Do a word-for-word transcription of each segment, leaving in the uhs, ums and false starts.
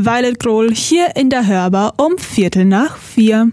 Violet Grohl hier in der Hörbar um Viertel nach vier.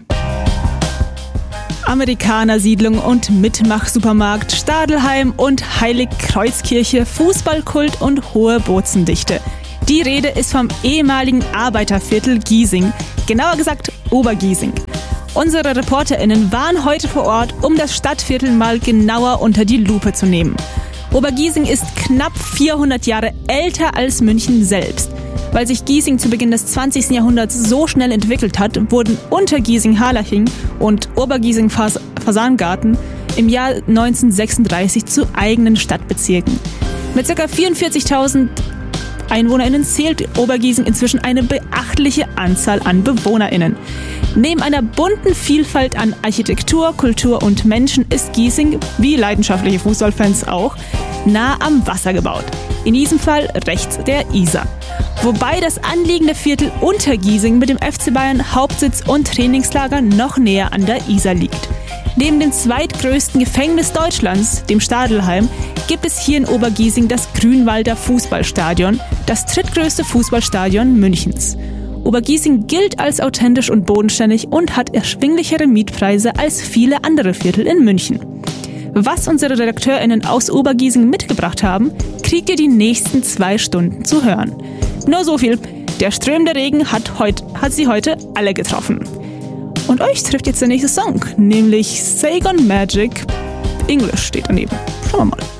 Amerikanersiedlung und Mitmach-Supermarkt, Stadelheim und Heiligkreuzkirche, Fußballkult und hohe Bozendichte. Die Rede ist vom ehemaligen Arbeiterviertel Giesing, genauer gesagt Obergiesing. Unsere ReporterInnen waren heute vor Ort, um das Stadtviertel mal genauer unter die Lupe zu nehmen. Obergiesing ist knapp vierhundert Jahre älter als München selbst. Weil sich Giesing zu Beginn des zwanzigsten Jahrhunderts so schnell entwickelt hat, wurden Untergiesing-Harlaching und Obergiesing-Fasangarten im Jahr neunzehnhundertsechsunddreißig zu eigenen Stadtbezirken. Mit ca. vierundvierzigtausend EinwohnerInnen zählt Obergiesing inzwischen eine beachtliche Anzahl an BewohnerInnen. Neben einer bunten Vielfalt an Architektur, Kultur und Menschen ist Giesing, wie leidenschaftliche Fußballfans auch, nah am Wasser gebaut. In diesem Fall rechts der Isar. Wobei das anliegende Viertel Untergiesing mit dem F C Bayern Hauptsitz und Trainingslager noch näher an der Isar liegt. Neben dem zweitgrößten Gefängnis Deutschlands, dem Stadelheim, gibt es hier in Obergiesing das Grünwalder Fußballstadion, das drittgrößte Fußballstadion Münchens. Obergiesing gilt als authentisch und bodenständig und hat erschwinglichere Mietpreise als viele andere Viertel in München. Was unsere RedakteurInnen aus Obergiesing mitgebracht haben, kriegt ihr die nächsten zwei Stunden zu hören. Nur so viel, der strömende Regen hat, heut, hat sie heute alle getroffen. Und euch trifft jetzt der nächste Song, nämlich Saigon Magic. English steht daneben. Schauen wir mal.